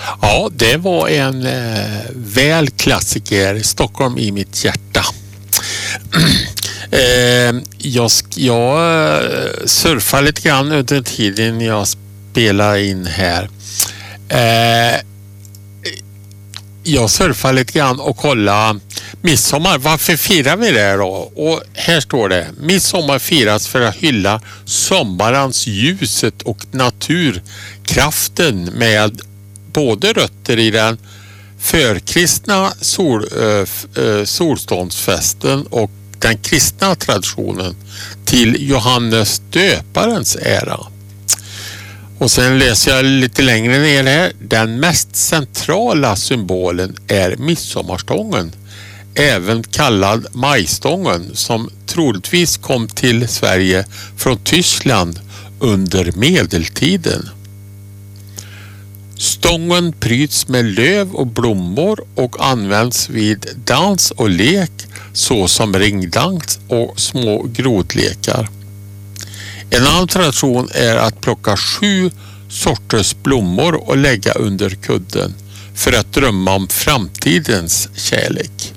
Ja, det var en väl klassiker, Stockholm i mitt hjärta. Jag surfar lite grann under tiden jag spelar in här. Jag surfar lite grann och kollar midsommar. Varför firar vi det då? Och här står det: midsommar firas för att hylla sommarens ljuset och naturkraften med både rötter i den förkristna solståndsfesten och den kristna traditionen till Johannes döparens ära. Och sen läser jag lite längre ner här. Den mest centrala symbolen är midsommarstången, även kallad majstången, som troligtvis kom till Sverige från Tyskland under medeltiden. Stången pryds med löv och blommor och används vid dans och lek såsom ringdans och små grodlekar. En annan tradition är att plocka 7 sorters blommor och lägga under kudden för att drömma om framtidens kärlek.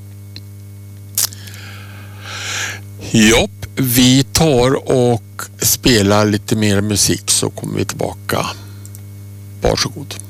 Jopp, vi tar och spelar lite mer musik så kommer vi tillbaka. Varsågod.